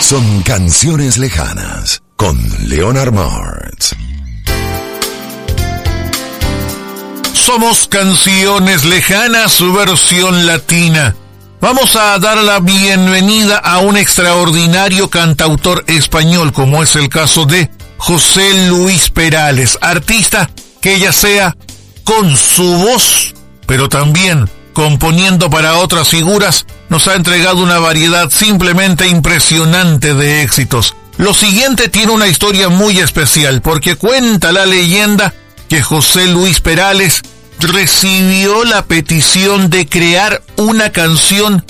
son Canciones Lejanas con Leonard Martz. Somos Canciones Lejanas, su versión latina. Vamos a dar la bienvenida a un extraordinario cantautor español, como es el caso de José Luis Perales, artista que ya sea con su voz, pero también componiendo para otras figuras, nos ha entregado una variedad simplemente impresionante de éxitos. Lo siguiente tiene una historia muy especial, porque cuenta la leyenda que José Luis Perales recibió la petición de crear una canción